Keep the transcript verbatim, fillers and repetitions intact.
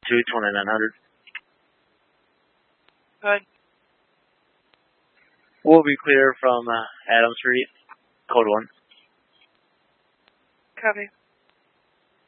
two twenty-nine hundred. Good. We'll be clear from uh, Adams Street, code one. Copy.